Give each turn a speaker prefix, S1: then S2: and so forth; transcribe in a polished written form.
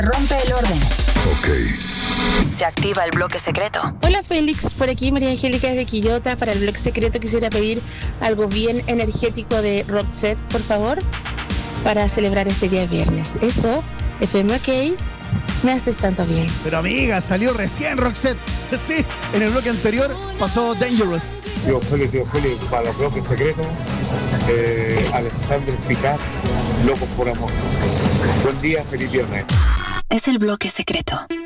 S1: Rompe el orden.
S2: Ok.
S1: Se activa el bloque secreto.
S3: Hola Félix, por aquí María Angélica desde Quillota. Para el bloque secreto quisiera pedir algo bien energético de Roxette, por favor, para celebrar este día viernes. Eso, FM OK, me haces tanto bien.
S4: Pero amiga, salió recién Roxette. Sí, en el bloque anterior pasó Dangerous.
S5: Tío Félix, para los bloques secretos, Alexander Picard, Locos por Amor. Buen día, feliz viernes.
S1: Es el bloque secreto.